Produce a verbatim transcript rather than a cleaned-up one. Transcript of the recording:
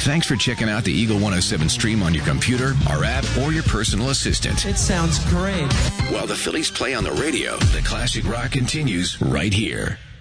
Thanks for checking out the Eagle one oh seven stream on your computer, our app, or your personal assistant. It sounds great. While the Phillies play on the radio, the classic rock continues right here.